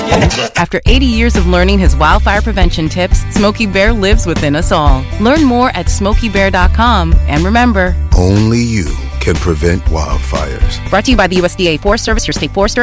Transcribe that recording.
After 80 years of learning his wildfire prevention tips, Smokey Bear lives within us all. Learn more at SmokeyBear.com. And remember, only you can prevent wildfires. Brought to you by the USDA Forest Service, your state forester,